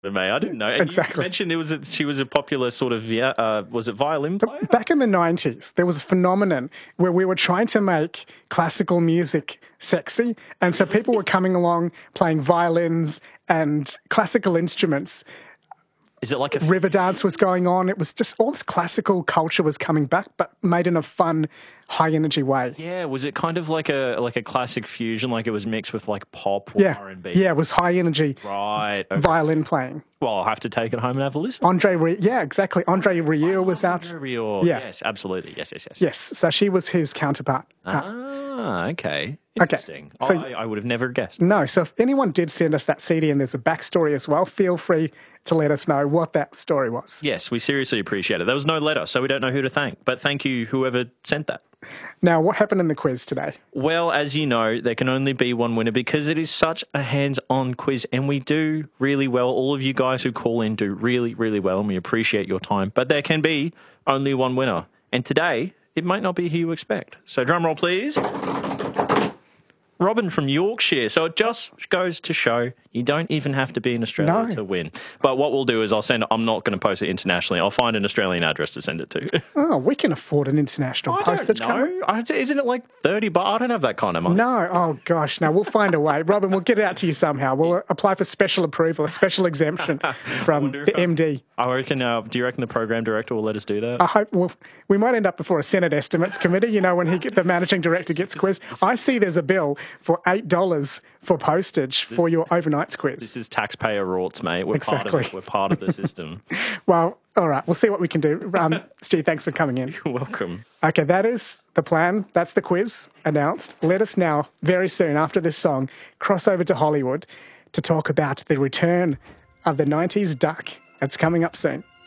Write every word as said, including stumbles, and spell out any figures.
May I didn't know. And Exactly. You mentioned it was a, she was a popular sort of yeah, uh, was it violin player? Back in the nineties, there was a phenomenon where we were trying to make classical music sexy, and so people were coming along playing violins and classical instruments. Is it like a River dance was going on. It was just all this classical culture was coming back, but made in a fun, high energy way. Yeah, was it kind of like a like a classic fusion, like it was mixed with like pop or Yeah, R and B? yeah, it was high energy Right. Okay. violin playing. Well, I'll have to take it home and have a listen. Andre, Ri- yeah, exactly. Andre Rieu was out. Rieu. Yeah. Yes, absolutely. Yes, yes, yes. Yes, so she was his counterpart. Uh, Ah, okay. Interesting. So- I, I would have never guessed. no, so if anyone did send us that C D and there's a backstory as well, feel free to let us know what that story was. Yes, we seriously appreciate it. There was no letter, so we don't know who to thank. But thank you, whoever sent that. Now, what happened in the quiz today? Well, as you know, there can only be one winner because it is such a hands-on quiz and we do really well. All of you guys who call in do really, really well and we appreciate your time. But there can be only one winner. And today, it might not be who you expect. So drum roll, please. Robin from Yorkshire. So it just goes to show you don't even have to be in Australia No. to win. But what we'll do is I'll send, I'm not going to post it internationally. I'll find an Australian address to send it to. Oh, we can afford an international I postage don't company. know. I- Isn't it like thirty bucks? I don't have that kind of money. No, oh gosh, no, we'll find a way. Robin, we'll get it out to you somehow. We'll apply for special approval, a special exemption from wonder the if I- M D. I reckon, uh, do you reckon the program director will let us do that? I hope well, we might end up before a Senate Estimates Committee, you know, when he get, the managing director gets quizzed. I see there's a bill for eight dollars for postage for your overnights quiz. This is taxpayer rorts, mate. We're part of Exactly. it. We're part of the system. Well, all right, we'll see what we can do. Um, Stu, thanks for coming in. You're welcome. Okay, that is the plan. That's the quiz announced. Let us now, very soon after this song, cross over to Hollywood to talk about the return of the nineties duck. That's coming up soon.